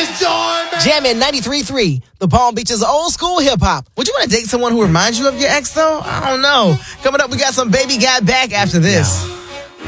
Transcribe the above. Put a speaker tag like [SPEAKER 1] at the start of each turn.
[SPEAKER 1] Jamming 93.3, the Palm Beach's old school hip hop. Would you want to date someone who reminds you of your ex, though? I don't know. Coming up, we got some Baby Got Back after this.